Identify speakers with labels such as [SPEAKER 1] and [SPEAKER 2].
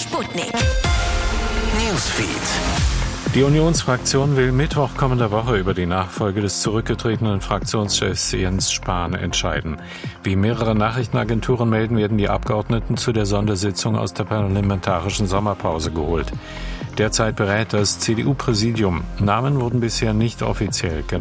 [SPEAKER 1] Sputnik Newsfeed.
[SPEAKER 2] Die Unionsfraktion will Mittwoch kommender Woche über die Nachfolge des zurückgetretenen Fraktionschefs Jens Spahn entscheiden. Wie mehrere Nachrichtenagenturen melden, werden die Abgeordneten zu der Sondersitzung aus der parlamentarischen Sommerpause geholt. Derzeit berät das CDU-Präsidium. Namen wurden bisher nicht offiziell genannt.